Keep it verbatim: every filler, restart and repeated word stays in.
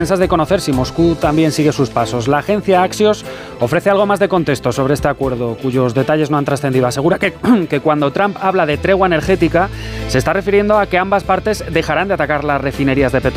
de conocer si Moscú también sigue sus pasos. La agencia Axios ofrece algo más de contexto sobre este acuerdo, cuyos detalles no han trascendido. Asegura que, que cuando Trump habla de tregua energética, se está refiriendo a que ambas partes dejarán de atacar las refinerías de petróleo